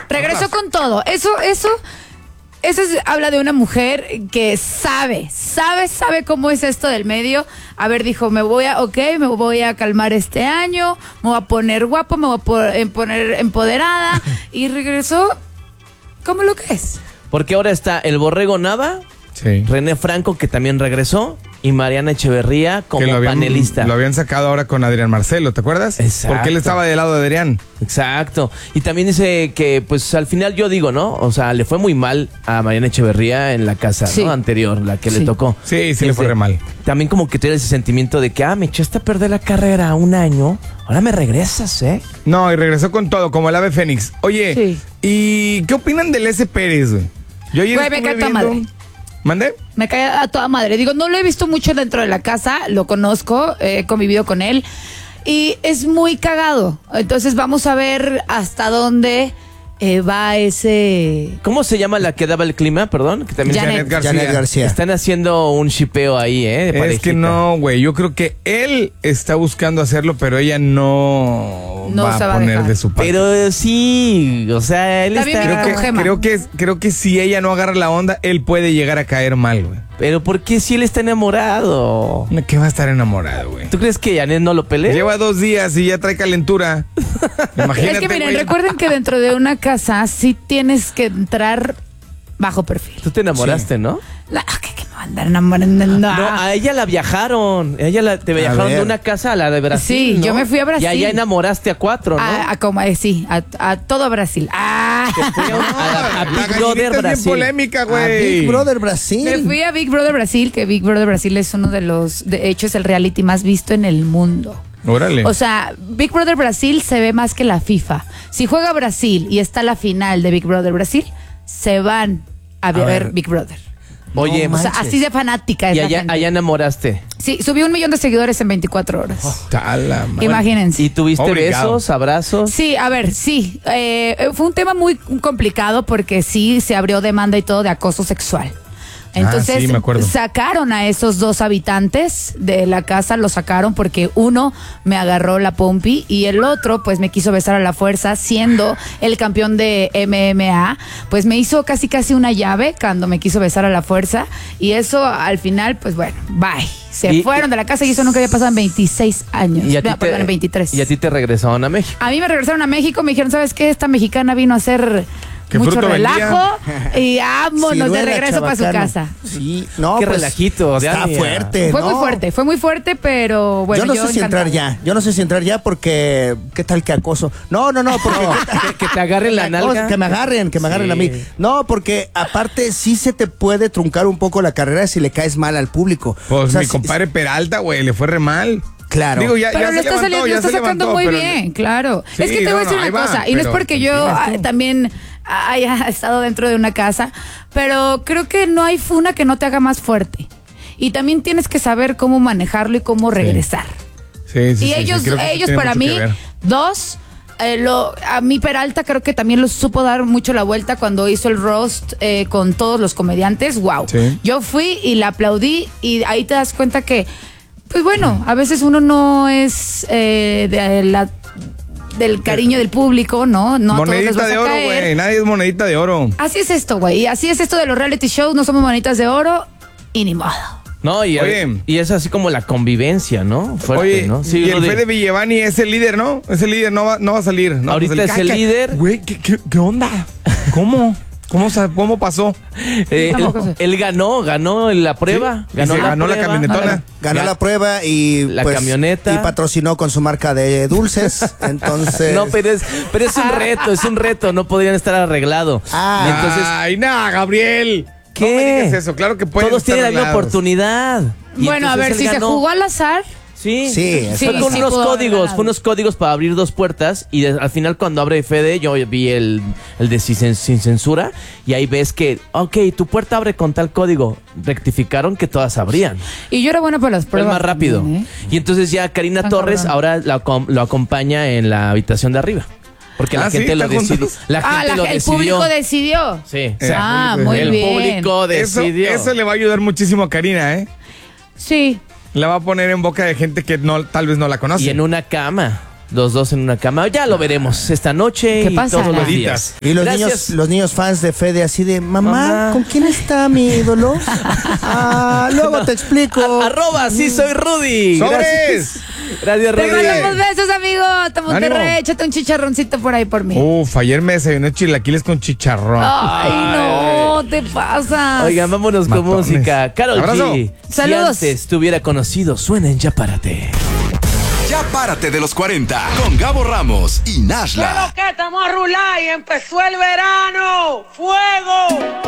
Regresó con todo. Eso habla de una mujer que sabe cómo es esto del medio. A ver, dijo, me voy a calmar este año, me voy a poner guapo, me voy a poner empoderada. Y regresó como lo que es. Porque ahora está el Borrego Nava, Sí. René Franco, que también regresó, y Mariana Echeverría como panelista. Lo habían sacado ahora con Adrián Marcelo, ¿te acuerdas? Exacto. Porque él estaba del lado de Adrián. Exacto. Y también dice que, pues, al final yo digo, ¿no? O sea, le fue muy mal a Mariana Echeverría en la casa, Sí. ¿no? Anterior, la que le tocó. Sí, le fue re mal. También como que tiene ese sentimiento de que, me echaste a perder la carrera un año, ahora me regresas, ¿eh? No, y regresó con todo, como el ave fénix. Oye, Sí. ¿y qué opinan del S. Pérez, güey? Yo ayer Güey, me estuve cae toda viendo... madre. ¿Mandé? Me cae a toda madre. Digo, no lo he visto mucho dentro de la casa, lo conozco, he convivido con él y es muy cagado. Entonces vamos a ver hasta dónde va ese... ¿Cómo se llama la que daba el clima? Perdón, que también Janet García. están haciendo un shipeo ahí, de Es parejita. que no, güey. Yo creo que él está buscando hacerlo, pero ella no va se a va a poner dejar. de su parte. Pero sí, o sea, él Está bien, está... con Gema. Creo que si ella no agarra la onda, él puede llegar a caer mal, güey. Pero ¿por qué si él está enamorado? ¿Qué va a estar enamorado, güey? ¿Tú crees que Janet no lo pelea? Lleva 2 días y ya trae calentura. Imagínate, Es que miren, güey. recuerden que dentro de una casa sí tienes que entrar bajo perfil. Tú te enamoraste, ¿no? ¿Qué me va a andar enamorando? No, a ella la viajaron. Te viajaron de ver. una casa a la de Brasil. Sí, ¿no? yo me fui a Brasil. Y allá enamoraste a 4, ¿no? A todo Brasil. A La Big gallinita Brother es bien Brasil. polémica, A güey. Big Brother Brasil. Me fui a Big Brother Brasil, que Big Brother Brasil es uno de los, de hecho es el reality más visto en el mundo. Órale. O sea, Big Brother Brasil se ve más que la FIFA. Si juega Brasil y está la final de Big Brother Brasil, se van a ver ver. Big Brother. Oye, O sea, así de fanática es y la allá gente. enamoraste. Sí, subió 1 millón de seguidores en 24 horas. Tala, madre. Imagínense. ¿Y tuviste Obligado. besos, abrazos? Sí, a ver, sí. Fue un tema muy complicado porque sí se abrió demanda y todo de acoso sexual. Entonces sí, me acuerdo. sacaron a esos 2 habitantes de la casa, los sacaron porque uno me agarró la pompi y el otro pues me quiso besar a la fuerza, siendo el campeón de MMA, pues me hizo casi una llave cuando me quiso besar a la fuerza y eso al final pues bueno, bye. Se fueron de la casa y eso nunca había pasado en 26 años. Y a ti Perdón, en 23. Y a ti te regresaron a México. A mí me regresaron a México, me dijeron, ¿sabes qué? Esta mexicana vino a hacer ¿Qué mucho fruto relajo y vámonos de Ciruela, regreso para su chabacano. casa. Sí, no, Qué pues, relajito, está Diana. fuerte, Fue ¿no? muy fuerte, pero bueno. yo no sé si entrar encantada. ya. Yo no sé si entrar ya porque ¿qué tal que acoso? No, porque que te agarren la nalga. Que me agarren a mí. No, porque aparte sí se te puede truncar un poco la carrera si le caes mal al público. Pues O sea, mi si- compadre Peralta, güey, le fue re mal. Claro. Digo, ya Pero se lo está, levantó, lo ya está se sacando levantó, muy pero- bien, claro. Sí, es que te voy a decir ahí una va, cosa, y no es pero porque yo también haya estado dentro de una casa, pero creo que no hay una que no te haga más fuerte. Y también tienes que saber cómo manejarlo y cómo regresar. Sí, Y ellos creo que sí tiene para mucho mí, que ver. 2, a mí Peralta creo que también lo supo dar mucho la vuelta cuando hizo el roast con todos los comediantes. Wow. Sí. Yo fui y la aplaudí y ahí te das cuenta que, pues bueno, a veces uno no es del cariño del público, ¿no? No a todos les Monedita vas de a oro, caer. güey. Nadie es monedita de oro. Así es esto, güey. Y así es esto de los reality shows. No somos manitas de oro y ni modo. No, y es así como la convivencia, ¿no? Fuerte, Oye, ¿no? Sí, y el Rudy. Fede Villevani es el líder, ¿no? Es el líder, no va a salir. No va a Ahorita salir. es el líder. Güey, ¿qué onda? ¿Cómo? ¿Cómo pasó? Tampoco sé. Él ganó la prueba. Sí, ganó la prueba. camionetona. Ganó la prueba y La pues, camioneta. y patrocinó con su marca de dulces. Entonces, No, pero es un reto, no podrían estar arreglado. Ah. Y entonces, Ay, nada, Gabriel. ¿qué? No me digas eso, claro que pueden todos estar tienen la misma arreglados. oportunidad. Y Bueno, a entonces ver, él si se ganó. jugó al azar. Sí, Sí, fue con sí unos pudo haber códigos, ganado. fue unos códigos para abrir 2 puertas y al final cuando abre Fede yo vi el de sin censura y ahí ves que, ok, tu puerta abre con tal código, rectificaron que todas abrían. Y yo era buena para las Fue el pruebas. más rápido. también, Y entonces ya Karina Tan Torres cabrón. ahora lo acompaña en la habitación de arriba. Porque la Ah, ¿sí? gente lo ¿Están decidió. juntos? La gente lo el decidió. público decidió. Sí. Ah, el muy el bien. público decidió. Eso le va a ayudar muchísimo a Karina, ¿eh? Sí. La va a poner en boca de gente que tal vez no la conoce. Y en una cama. los dos en una cama. Ya lo veremos esta noche ¿Qué y pasará? todos los días. Y Gracias. los niños fans de Fede así de, mamá, Mamá. ¿con quién está mi ídolo? Luego te explico. Arroba, sí soy Rudy. ¡Sobres! Gracias, Te Rudy. mandamos besos, amigo. Te Monterrey, Ánimo. échate un chicharroncito por ahí por mí. Ayer me desayuné chilaquiles con chicharrón. Ay, no, te pasas. Oigan, vámonos con Matones. música. Karol Abrazo. G. Saludos. Si antes te hubiera conocido, suenen Ya Párate. Ya párate de los 40 con Gabo Ramos y Nashla. Que estamos a rular y empezó el verano. ¡Fuego!